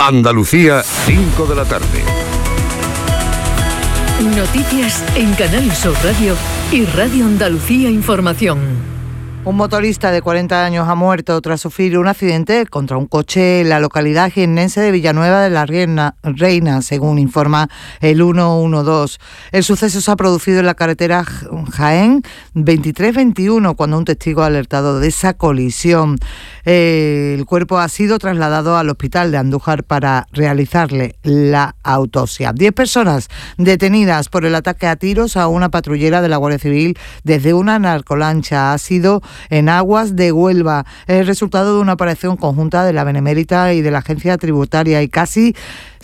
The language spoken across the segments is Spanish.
Andalucía, 5 de la tarde. Noticias en Canal Sur Radio y Radio Andalucía Información. Un motorista de 40 años ha muerto tras sufrir un accidente contra un coche en la localidad jiennense de Villanueva de la Reina, según informa el 112. El suceso se ha producido en la carretera Jaén 2321, cuando un testigo ha alertado de esa colisión. El cuerpo ha sido trasladado al hospital de Andújar para realizarle la autopsia. 10 personas detenidas por el ataque a tiros a una patrullera de la Guardia Civil desde una narcolancha. Ha sido en aguas de Huelva. Es el resultado de una operación conjunta de la Benemérita y de la Agencia Tributaria, y casi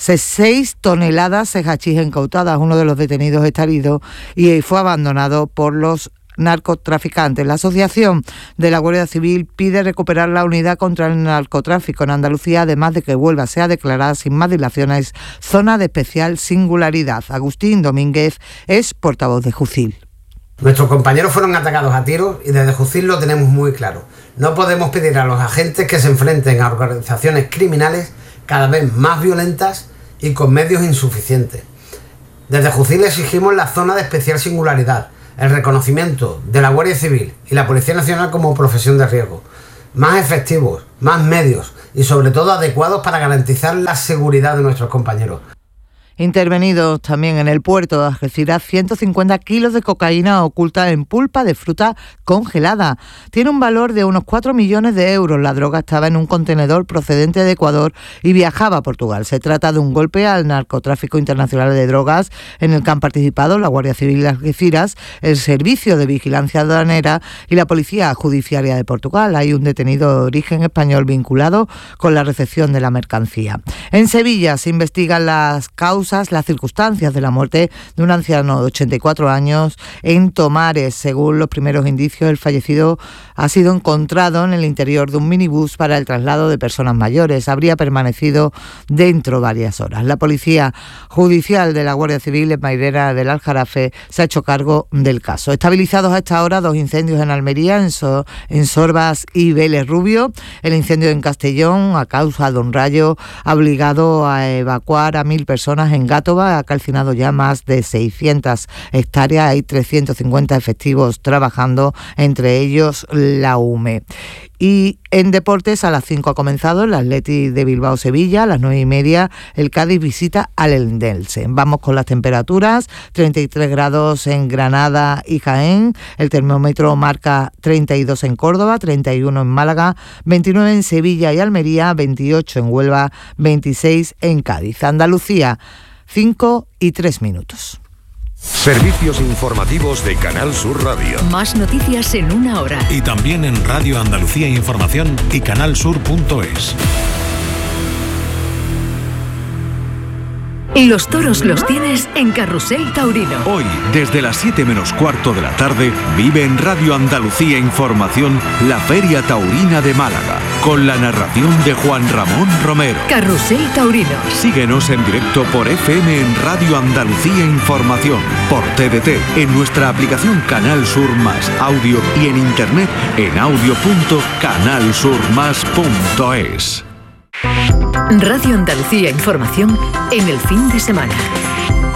6 toneladas de hachís incautadas. Uno de los detenidos está herido y fue abandonado por los narcotraficantes. La Asociación de la Guardia Civil pide recuperar la unidad contra el narcotráfico en Andalucía, además de que Huelva sea declarada sin más dilaciones zona de especial singularidad. Agustín Domínguez es portavoz de Jucil. Nuestros compañeros fueron atacados a tiros y desde Jucil lo tenemos muy claro. No podemos pedir a los agentes que se enfrenten a organizaciones criminales cada vez más violentas y con medios insuficientes. Desde Jucil exigimos la zona de especial singularidad, el reconocimiento de la Guardia Civil y la Policía Nacional como profesión de riesgo, más efectivos, más medios y sobre todo adecuados para garantizar la seguridad de nuestros compañeros. Intervenidos también en el puerto de Algeciras 150 kilos de cocaína oculta en pulpa de fruta congelada. Tiene un valor de unos 4 millones de euros. La droga estaba en un contenedor procedente de Ecuador y viajaba a Portugal. Se trata de un golpe al narcotráfico internacional de drogas en el que han participado la Guardia Civil de Algeciras, el Servicio de Vigilancia Aduanera y la Policía Judiciaria de Portugal. Hay un detenido de origen español vinculado con la recepción de la mercancía. En Sevilla se investigan las circunstancias de la muerte de un anciano de 84 años en Tomares. Según los primeros indicios, el fallecido ha sido encontrado en el interior de un minibús para el traslado de personas mayores. Habría permanecido dentro varias horas. La Policía Judicial de la Guardia Civil en Mairena del Aljarafe se ha hecho cargo del caso. Estabilizados a esta hora 2 incendios en Almería, en Sorbas y Vélez Rubio. El incendio en Castellón, a causa de un rayo, ha obligado a evacuar a 1.000 personas en Gátova. Ha calcinado ya más de 600 hectáreas. Hay 350 efectivos trabajando, entre ellos la UME. Y en deportes, a las 5 ha comenzado el Athletic de Bilbao-Sevilla, a las 9:30 el Cádiz visita al Eldense. Vamos con las temperaturas: 33 grados en Granada y Jaén, el termómetro marca 32 en Córdoba, 31 en Málaga, 29 en Sevilla y Almería, 28 en Huelva, 26 en Cádiz. Andalucía, 5:03. Servicios informativos de Canal Sur Radio. Más noticias en una hora. Y también en Radio Andalucía Información y canalsur.es. Los toros los tienes en Carrusel Taurino. Hoy, desde las 7 menos cuarto de la tarde, vive en Radio Andalucía Información la Feria Taurina de Málaga, con la narración de Juan Ramón Romero. Carrusel Taurino. Síguenos en directo por FM en Radio Andalucía Información, por TDT, en nuestra aplicación Canal Sur Más Audio y en internet en audio.canalsurmas.es. Radio Andalucía Información en el fin de semana.